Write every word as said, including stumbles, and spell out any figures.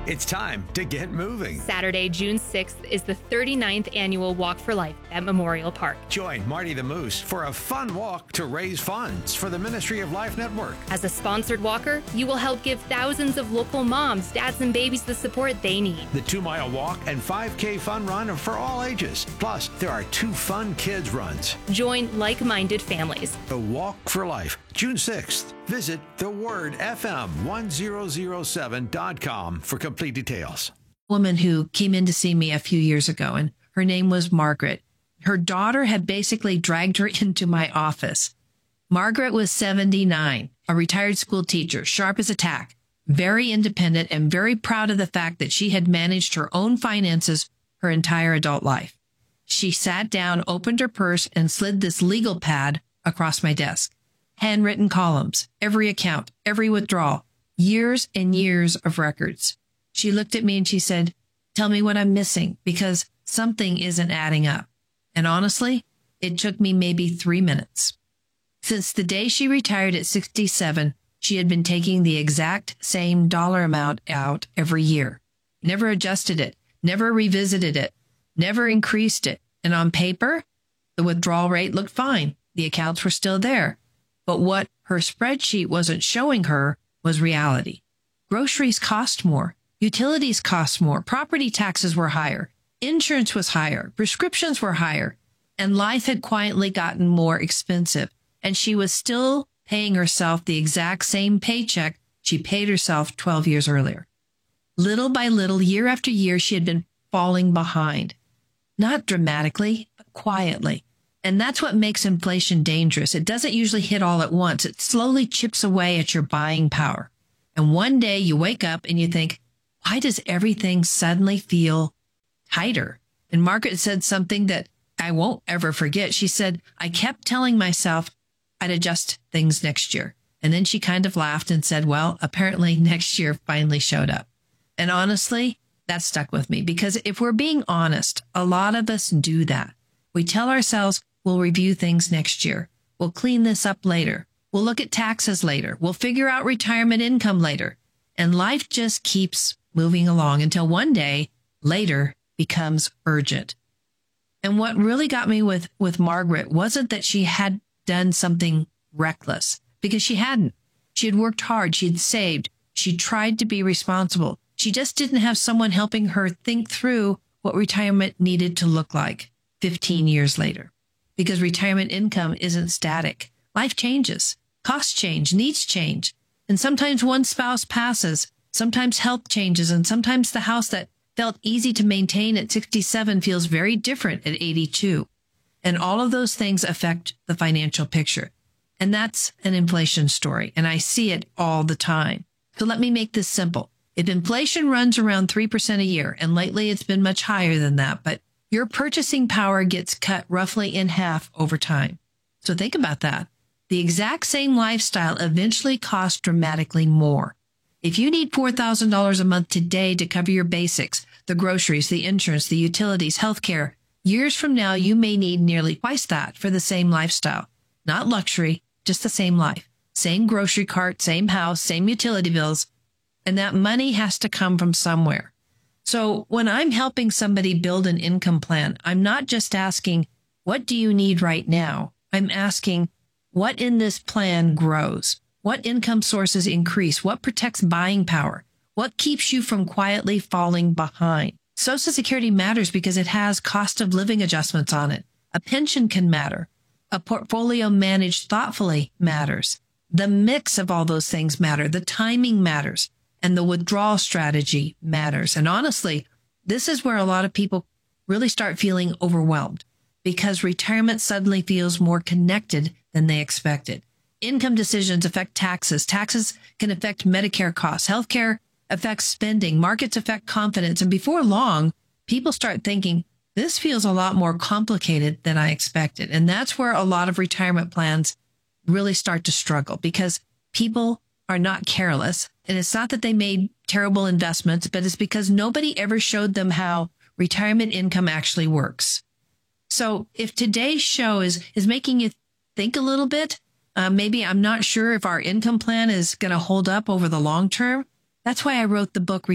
It's time to get moving. Saturday, June sixth is the thirty-ninth annual Walk for Life at Memorial Park. Join Marty the Moose for a fun walk to raise funds for the Ministry of Life Network. As a sponsored walker, you will help give thousands of local moms, dads, and babies the support they need. The two-mile walk and five K fun run are for all ages. Plus, there are two fun kids runs. Join like-minded families. The Walk for Life, June sixth. Visit the word F M one thousand seven dot com for complete details. Woman who came in to see me a few years ago, and her name was Margaret. Her daughter had basically dragged her into my office. Margaret was seventy-nine, a retired school teacher, sharp as a tack, very independent, and very proud of the fact that she had managed her own finances her entire adult life. She sat down, opened her purse, and slid this legal pad across my desk. Handwritten columns, every account, every withdrawal, years and years of records. She looked at me and she said, "Tell me what I'm missing, because something isn't adding up." And honestly, it took me maybe three minutes. Since the day she retired at sixty-seven, she had been taking the exact same dollar amount out every year. Never adjusted it, never revisited it, never increased it. And on paper, the withdrawal rate looked fine. The accounts were still there. But what her spreadsheet wasn't showing her was reality. Groceries cost more. Utilities cost more. Property taxes were higher. Insurance was higher. Prescriptions were higher. And life had quietly gotten more expensive. And she was still paying herself the exact same paycheck she paid herself twelve years earlier. Little by little, year after year, she had been falling behind. Not dramatically, but quietly. And that's what makes inflation dangerous. It doesn't usually hit all at once. It slowly chips away at your buying power. And one day you wake up and you think, why does everything suddenly feel tighter? And Margaret said something that I won't ever forget. She said, I kept telling myself I'd adjust things next year. And then she kind of laughed and said, well, apparently next year finally showed up. And honestly, that stuck with me, because if we're being honest, a lot of us do that. We tell ourselves, we'll review things next year. We'll clean this up later. We'll look at taxes later. We'll figure out retirement income later. And life just keeps moving along until one day, later becomes urgent. And what really got me with, with Margaret wasn't that she had done something reckless, because she hadn't. She had worked hard. She had saved. She tried to be responsible. She just didn't have someone helping her think through what retirement needed to look like fifteen years later. Because retirement income isn't static. Life changes. Costs change. Needs change. And sometimes one spouse passes. Sometimes health changes. And sometimes the house that felt easy to maintain at sixty-seven feels very different at eighty-two. And all of those things affect the financial picture. And that's an inflation story. And I see it all the time. So let me make this simple. If inflation runs around three percent a year, and lately it's been much higher than that, but your purchasing power gets cut roughly in half over time. So think about that. The exact same lifestyle eventually costs dramatically more. If you need four thousand dollars a month today to cover your basics, the groceries, the insurance, the utilities, healthcare, years from now, you may need nearly twice that for the same lifestyle. Not luxury, just the same life. Same grocery cart, same house, same utility bills. And that money has to come from somewhere. So when I'm helping somebody build an income plan, I'm not just asking, what do you need right now? I'm asking, what in this plan grows? What income sources increase? What protects buying power? What keeps you from quietly falling behind? Social Security matters because it has cost of living adjustments on it. A pension can matter. A portfolio managed thoughtfully matters. The mix of all those things matter. The timing matters. And the withdrawal strategy matters. And honestly, this is where a lot of people really start feeling overwhelmed, because retirement suddenly feels more connected than they expected. Income decisions affect taxes. Taxes can affect Medicare costs. Healthcare affects spending. Markets affect confidence. And before long, people start thinking, this feels a lot more complicated than I expected. And that's where a lot of retirement plans really start to struggle, because people are not careless. And it's not that they made terrible investments, but it's because nobody ever showed them how retirement income actually works. So if today's show is, is making you think a little bit, uh, maybe I'm not sure if our income plan is going to hold up over the long term. That's why I wrote the book,